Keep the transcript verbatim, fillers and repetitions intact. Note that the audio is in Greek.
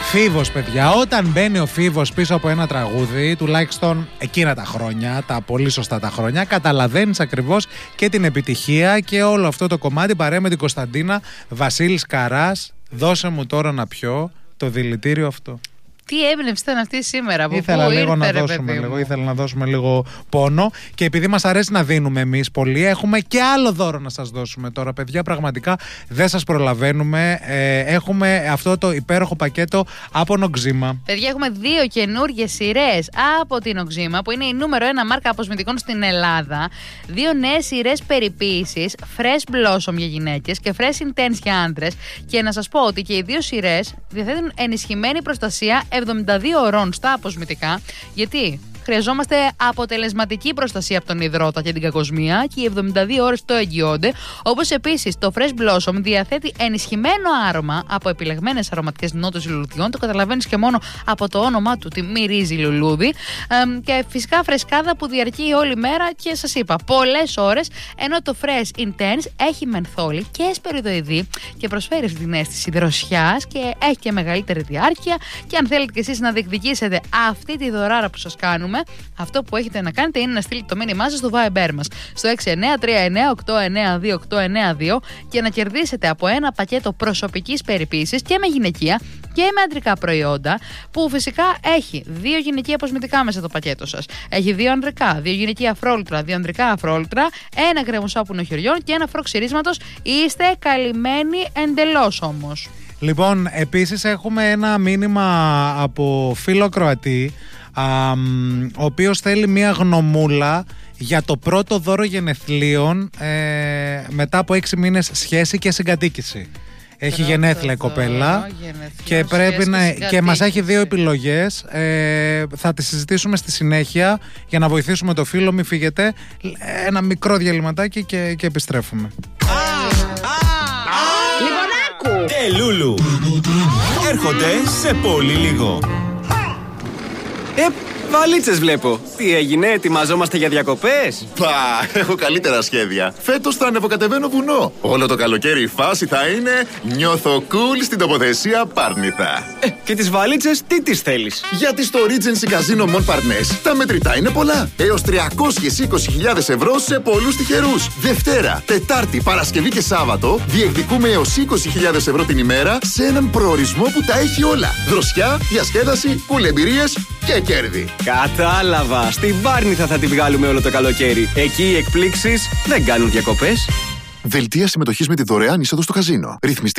Φίβος, παιδιά. Όταν μπαίνει ο Φίβος πίσω από ένα τραγούδι, τουλάχιστον εκείνα τα χρόνια, τα πολύ σωστά τα χρόνια, καταλαβαίνεις ακριβώς και την επιτυχία και όλο αυτό το κομμάτι, παρέα με την Κωνσταντίνα. Βασίλης Καράς, δώσε μου τώρα να πιω το δηλητήριο αυτό. Τι έμπνευση ήταν αυτή σήμερα, από ήθελα πού λίγο ήρθε, να ρε, δώσουμε παιδί λίγο, μου. ήθελα να δώσουμε λίγο πόνο. Και επειδή μας αρέσει να δίνουμε εμείς πολύ, έχουμε και άλλο δώρο να σας δώσουμε τώρα, παιδιά. Πραγματικά δεν σας προλαβαίνουμε. Ε, έχουμε αυτό το υπέροχο πακέτο από Νοξίμα. Παιδιά, έχουμε δύο καινούργιες σειρές από την Νοξίμα, που είναι η νούμερο ένα μάρκα αποσμητικών στην Ελλάδα. Δύο νέες σειρές περιποίησης, Fresh Blossom για γυναίκες και Fresh Intense για άντρες. Και να σας πω ότι και οι δύο σειρές διαθέτουν ενισχυμένη προστασία εβδομήντα δύο ωρών στα αποσμητικά. Γιατί χρειαζόμαστε αποτελεσματική προστασία από τον υδρότα και την κακοσμία και οι εβδομήντα δύο ώρες το εγγυώνται. Όπως επίσης το Fresh Blossom διαθέτει ενισχυμένο άρωμα από επιλεγμένες αρωματικές νότες λουλουδιών. Το καταλαβαίνεις και μόνο από το όνομά του, τι μυρίζει λουλούδι. Ε, και φυσικά φρεσκάδα που διαρκεί όλη μέρα και σας είπα πολλές ώρες. Ενώ το Fresh Intense έχει μενθόλη και εσπεριδοειδή και προσφέρει αυτή την αίσθηση δροσιάς και έχει και μεγαλύτερη διάρκεια. Και αν θέλετε κι εσείς να διεκδικήσετε αυτή τη δωράρα που σας κάνουμε, αυτό που έχετε να κάνετε είναι να στείλετε το μήνυμά σας στο Viber μας στο έξι εννέα τρία εννέα οκτώ εννέα δύο οκτώ εννέα δύο και να κερδίσετε από ένα πακέτο προσωπικής περιποίησης και με γυναικεία και με αντρικά προϊόντα, που φυσικά έχει δύο γυναικεία αποσμητικά μέσα το πακέτο σας. Έχει δύο ανδρικά, δύο γυναικεία αφρόλουτρα, δύο ανδρικά αφρόλουτρα, ένα κρεμοσάπουνο χεριών και ένα φρό ξυρίσματος. Είστε καλυμμένοι εντελώς όμως. Λοιπόν, επίσης έχουμε ένα μήνυμα από φίλο Κροατή, Α, ο οποίος θέλει μία γνωμούλα για το πρώτο δώρο γενεθλίων ε, μετά από έξι μήνες σχέση και συγκατοίκηση. Έχει πρώτο γενέθλια η κοπέλα και, πρέπει να, και, και μας έχει δύο επιλογές. Ε, θα τις συζητήσουμε στη συνέχεια για να βοηθήσουμε το φίλο. Μην φύγετε. Ένα μικρό διαλυματάκι και, και επιστρέφουμε. Λιγονάκου και Λούλου έρχονται σε πολύ λίγο. Ε, βαλίτσες βλέπω. Τι έγινε, ετοιμαζόμαστε για διακοπές? Πα, έχω καλύτερα σχέδια. Φέτος θα ανεβοκατεβαίνω βουνό. Όλο το καλοκαίρι η φάση θα είναι νιώθω cool στην τοποθεσία Πάρνηθα. Ε, και τις βαλίτσες τι τις θέλεις? Γιατί στο Regency Casino Mon Parnes τα μετρητά είναι πολλά. Έως τριακόσιες είκοσι χιλιάδες ευρώ σε πολλούς τυχερούς. Δευτέρα, Τετάρτη, Παρασκευή και Σάββατο διεκδικούμε έως είκοσι χιλιάδες ευρώ την ημέρα σε έναν προορισμό που τα έχει όλα. Δροσιά, διασκέδαση, cool εμπειρίες και κέρδη. Κατάλαβα. Στην Πάρνηθα θα τη βγάλουμε όλο το καλοκαίρι. Εκεί οι εκπλήξεις δεν κάνουν διακοπές. Δελτία συμμετοχής με τη δωρεάν είσοδο στο καζίνο. Ρυθμιστή